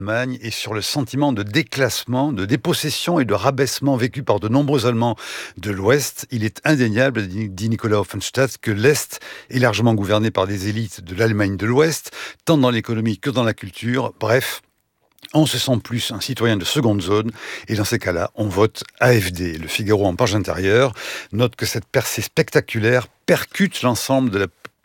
l'Allemagne et sur le sentiment de déclassement, de dépossession et de rabaissement vécu par de nombreux Allemands de l'Ouest. Il est indéniable, dit Nicolas Offenstadt, que l'Est est largement gouverné par des élites de l'Allemagne de l'Ouest, tant dans l'économie que dans la culture. Bref, on se sent plus un citoyen de seconde zone et dans ces cas-là, on vote AfD. Le Figaro, en page intérieure, note que cette percée spectaculaire percute l'ensemble de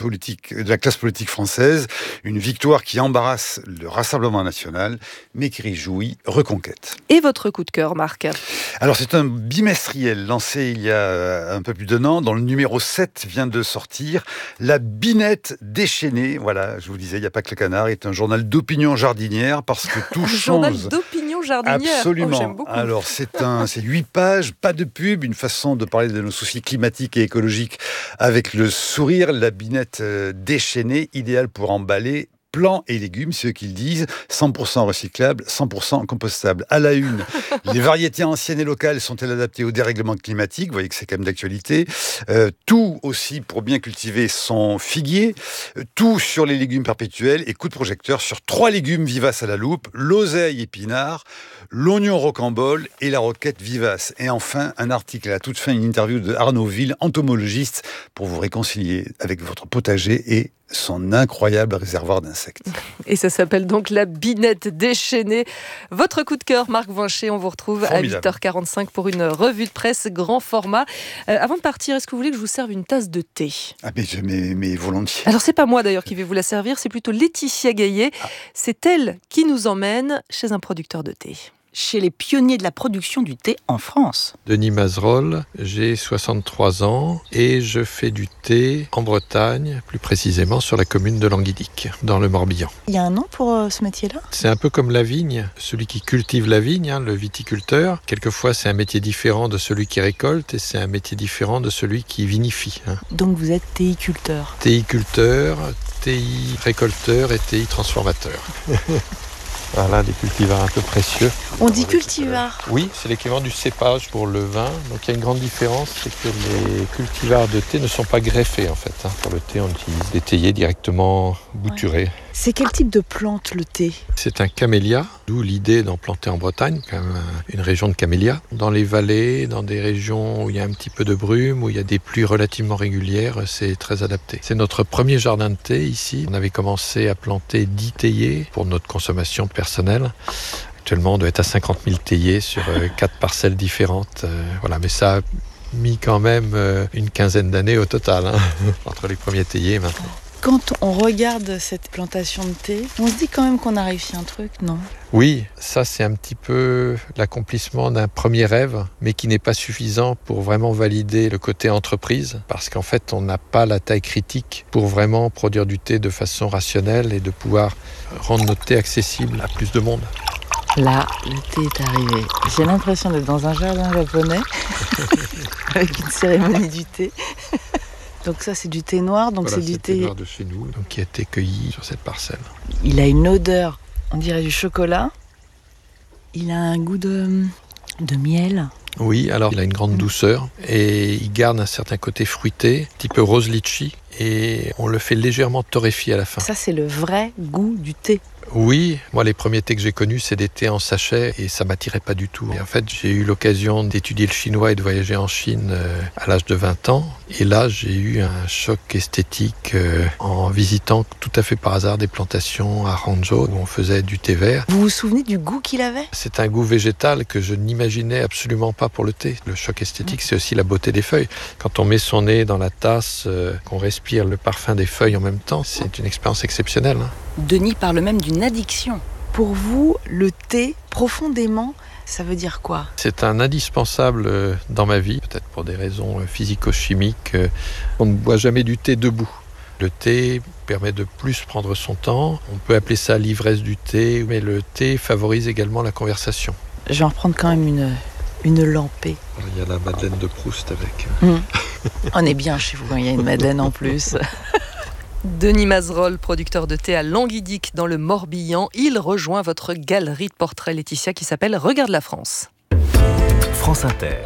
la classe politique française, une victoire qui embarrasse le Rassemblement national, mais qui réjouit Reconquête. Et votre coup de cœur, Marc ? Alors, c'est un bimestriel lancé il y a un peu plus d'1 an, dont le numéro 7 vient de sortir, La Binette déchaînée. Voilà, je vous disais, il n'y a pas que le canard, est un journal d'opinion jardinière, parce que tout change. Journal d'opinion jardinière. Absolument. Oh, j'aime beaucoup. Alors, c'est 8 pages, pas de pub, une façon de parler de nos soucis climatiques et écologiques avec le sourire. La Binette déchaînée, idéale pour emballer plants et légumes, c'est eux qui le disent, 100% recyclables, 100% compostables. À la une, les variétés anciennes et locales sont-elles adaptées au dérèglement climatique ? Vous voyez que c'est quand même d'actualité. Tout aussi pour bien cultiver son figuier. Tout sur les légumes perpétuels et coup de projecteur sur 3 légumes vivaces à la loupe, l'oseille épinard, l'oignon rocambole et la roquette vivace. Et enfin, un article à la toute fin, une interview de Arnaud Ville, entomologiste, pour vous réconcilier avec votre potager et son incroyable réservoir d'insectes. Et ça s'appelle donc La Binette déchaînée. Votre coup de cœur, Marc Voinchet, on vous retrouve Formidable. à 8h45 pour une revue de presse grand format. Avant de partir, est-ce que vous voulez que je vous serve une tasse de thé ? Ah mais volontiers. Alors c'est pas moi d'ailleurs qui vais vous la servir, c'est plutôt Laetitia Gaillet. C'est elle qui nous emmène chez un producteur de thé. Chez les pionniers de la production du thé en France. Denis Mazerolles, j'ai 63 ans et je fais du thé en Bretagne, plus précisément sur la commune de Languidic, dans le Morbihan. Il y a un nom pour ce métier-là ? C'est un peu comme la vigne, celui qui cultive la vigne, le viticulteur. Quelquefois, c'est un métier différent de celui qui récolte et c'est un métier différent de celui qui vinifie. Donc vous êtes théiculteur. Théiculteur, TI récolteur et TI transformateur. Voilà, des cultivars un peu précieux. On dit cultivar. Oui, c'est l'équivalent du cépage pour le vin. Donc il y a une grande différence, c'est que les cultivars de thé ne sont pas greffés en fait. Pour le thé, on utilise des théiers directement bouturés. Ouais. C'est quel type de plante le thé ? C'est un camélia, d'où l'idée d'en planter en Bretagne, quand même une région de camélias. Dans les vallées, dans des régions où il y a un petit peu de brume, où il y a des pluies relativement régulières, c'est très adapté. C'est notre premier jardin de thé ici. On avait commencé à planter 10 théiers pour notre consommation personnelle. Actuellement, on doit être à 50 000 théiers sur 4 parcelles différentes. Voilà, mais ça a mis quand même une quinzaine d'années au total, entre les premiers théiers et maintenant. Quand on regarde cette plantation de thé, on se dit quand même qu'on a réussi un truc, non ? Oui, ça c'est un petit peu l'accomplissement d'un premier rêve, mais qui n'est pas suffisant pour vraiment valider le côté entreprise, parce qu'en fait on n'a pas la taille critique pour vraiment produire du thé de façon rationnelle et de pouvoir rendre notre thé accessible à plus de monde. Là, le thé est arrivé. J'ai l'impression d'être dans un jardin japonais, avec une cérémonie du thé. Donc ça, c'est du thé noir, donc voilà, c'est du thé noir de chez nous, donc qui a été cueilli sur cette parcelle. Il a une odeur, on dirait du chocolat. Il a un goût de miel. Oui, alors il a une grande douceur et il garde un certain côté fruité, un petit peu rose litchi, et on le fait légèrement torréfier à la fin. Ça, c'est le vrai goût du thé. Oui, moi les premiers thés que j'ai connus, c'est des thés en sachet et ça m'attirait pas du tout. Et en fait, j'ai eu l'occasion d'étudier le chinois et de voyager en Chine à l'âge de 20 ans. Et là, j'ai eu un choc esthétique en visitant tout à fait par hasard des plantations à Hangzhou où on faisait du thé vert. Vous vous souvenez du goût qu'il avait ? C'est un goût végétal que je n'imaginais absolument pas pour le thé. Le choc esthétique, c'est aussi la beauté des feuilles. Quand on met son nez dans la tasse, qu'on respire le parfum des feuilles en même temps, c'est une expérience exceptionnelle. Denis parle même d'une addiction. Pour vous, le thé, profondément, ça veut dire quoi ? C'est un indispensable dans ma vie, peut-être pour des raisons physico-chimiques. On ne boit jamais du thé debout. Le thé permet de plus prendre son temps. On peut appeler ça l'ivresse du thé, mais le thé favorise également la conversation. Je vais en reprendre quand même une lampée. Il y a la Madeleine de Proust avec. On est bien chez vous, il y a une Madeleine en plus. Denis Mazerolles, producteur de thé à Languidic dans le Morbihan. Il rejoint votre galerie de portraits, Laetitia, qui s'appelle Regarde la France. France Inter.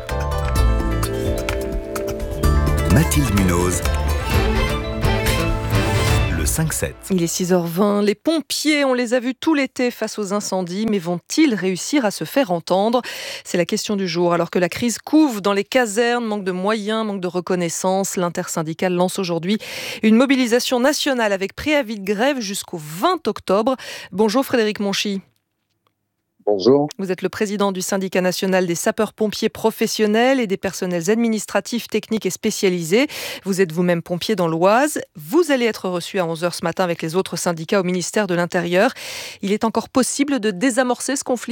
Mathilde Munoz. Le 5-7. Il est 6h20. Les pompiers, on les a vus tout l'été face aux incendies, mais vont-ils réussir à se faire entendre ? C'est la question du jour. Alors que la crise couve dans les casernes, manque de moyens, manque de reconnaissance, l'intersyndicale lance aujourd'hui une mobilisation nationale avec préavis de grève jusqu'au 20 octobre. Bonjour Frédéric Monchy. Bonjour. Vous êtes le président du syndicat national des sapeurs-pompiers professionnels et des personnels administratifs, techniques et spécialisés. Vous êtes vous-même pompier dans l'Oise. Vous allez être reçu à 11h ce matin avec les autres syndicats au ministère de l'Intérieur. Il est encore possible de désamorcer ce conflit ?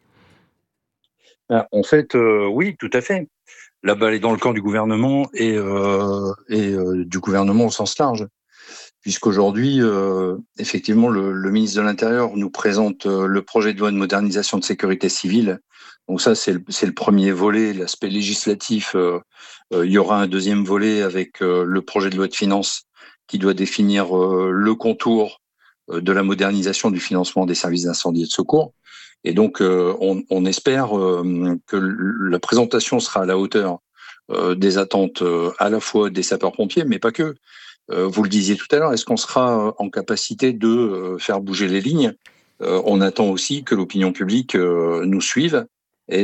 En fait, oui, tout à fait. La balle est dans le camp du gouvernement et du gouvernement au sens large. Puisqu'aujourd'hui, effectivement, le ministre de l'Intérieur nous présente le projet de loi de modernisation de sécurité civile. Donc ça, c'est le premier volet, l'aspect législatif. Il y aura un deuxième volet avec le projet de loi de finances qui doit définir le contour de la modernisation du financement des services d'incendie et de secours. Et donc, on espère que la présentation sera à la hauteur des attentes à la fois des sapeurs-pompiers, mais pas que. Vous le disiez tout à l'heure, est-ce qu'on sera en capacité de faire bouger les lignes ? On attend aussi que l'opinion publique nous suive. Et,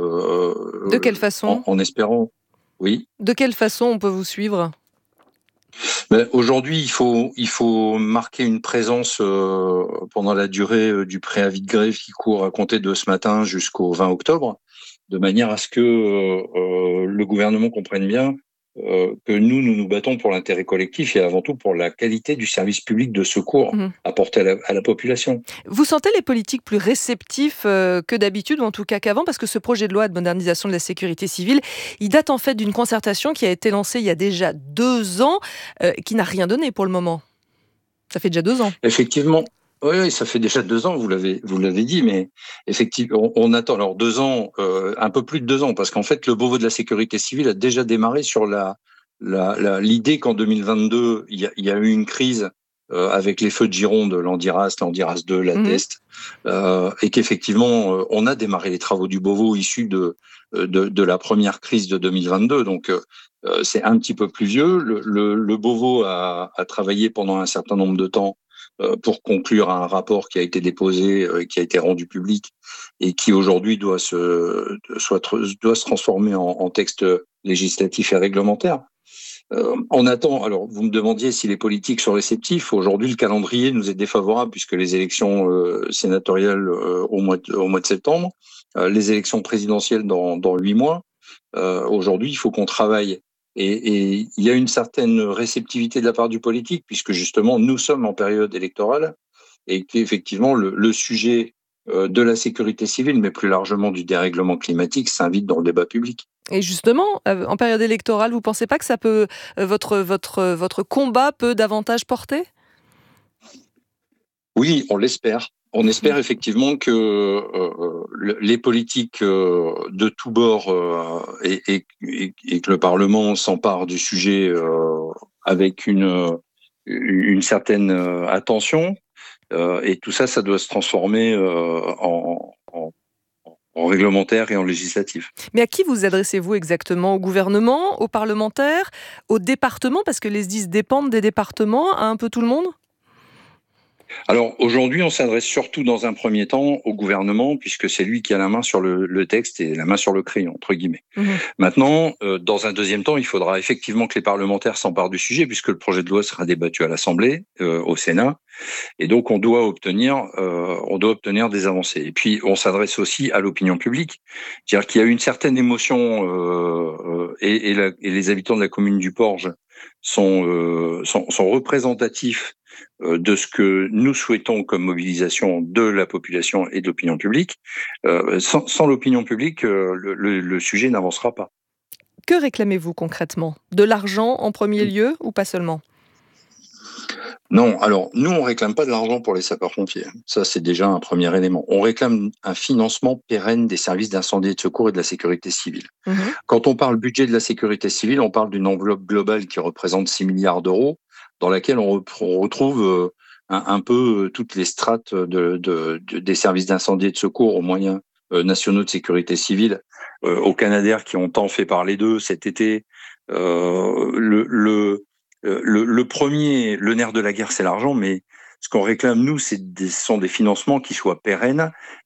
de quelle façon ? En espérant, oui. De quelle façon on peut vous suivre ? Aujourd'hui, il faut marquer une présence pendant la durée du préavis de grève qui court à compter de ce matin jusqu'au 20 octobre, de manière à ce que le gouvernement comprenne bien que nous battons pour l'intérêt collectif et avant tout pour la qualité du service public de secours apporté à la population. Vous sentez les politiques plus réceptifs que d'habitude, ou en tout cas qu'avant, parce que ce projet de loi de modernisation de la sécurité civile, il date en fait d'une concertation qui a été lancée il y a déjà 2 ans, qui n'a rien donné pour le moment. Ça fait déjà 2 ans. Effectivement. Oui, ça fait déjà 2 ans, vous l'avez dit, mais effectivement, on attend alors 2 ans, un peu plus de 2 ans, parce qu'en fait, le Beauvau de la sécurité civile a déjà démarré sur l'idée qu'en 2022, il y a eu une crise avec les feux de Gironde, l'Andiras 2, la Teste, et qu'effectivement, on a démarré les travaux du Beauvau issus de la première crise de 2022, donc c'est un petit peu plus vieux. Le Beauvau a travaillé pendant un certain nombre de temps pour conclure un rapport qui a été déposé, qui a été rendu public et qui aujourd'hui doit se transformer en texte législatif et réglementaire. On attend. Alors, vous me demandiez si les politiques sont réceptifs. Aujourd'hui, le calendrier nous est défavorable puisque les élections sénatoriales au mois de septembre, les élections présidentielles dans 8 mois. Aujourd'hui, il faut qu'on travaille. Et il y a une certaine réceptivité de la part du politique, puisque justement, nous sommes en période électorale et qu'effectivement, le sujet de la sécurité civile, mais plus largement du dérèglement climatique, s'invite dans le débat public. Et justement, en période électorale, vous ne pensez pas que ça peut, votre combat peut davantage porter ? Oui, on l'espère. On espère effectivement que les politiques de tous bords et que le Parlement s'empare du sujet avec une certaine attention. Et tout ça doit se transformer en réglementaire et en législatif. Mais à qui vous adressez-vous exactement ? Au gouvernement, aux parlementaires, aux départements ? Parce que les SDIS dépendent des départements, à un peu tout le monde ? Alors aujourd'hui, on s'adresse surtout dans un premier temps au gouvernement, puisque c'est lui qui a la main sur le texte et la main sur le crayon, entre guillemets. Maintenant, dans un deuxième temps, il faudra effectivement que les parlementaires s'emparent du sujet, puisque le projet de loi sera débattu à l'Assemblée, au Sénat, et donc on doit obtenir des avancées. Et puis on s'adresse aussi à l'opinion publique, c'est-à-dire qu'il y a une certaine émotion et les habitants de la commune du Porge sont représentatifs de ce que nous souhaitons comme mobilisation de la population et de l'opinion publique. Sans l'opinion publique, le sujet n'avancera pas. Que réclamez-vous concrètement ? De l'argent en premier lieu ou pas seulement ? Non, alors nous on réclame pas de l'argent pour les sapeurs-pompiers. Ça c'est déjà un premier élément. On réclame un financement pérenne des services d'incendie et de secours et de la sécurité civile. Quand on parle budget de la sécurité civile, on parle d'une enveloppe globale qui représente 6 milliards d'euros, dans laquelle on retrouve un peu toutes les strates des services d'incendie et de secours aux moyens nationaux de sécurité civile, aux Canadair qui ont tant fait parler d'eux cet été, le premier, le nerf de la guerre, c'est l'argent, mais ce qu'on réclame, nous, sont des financements qui soient pérennes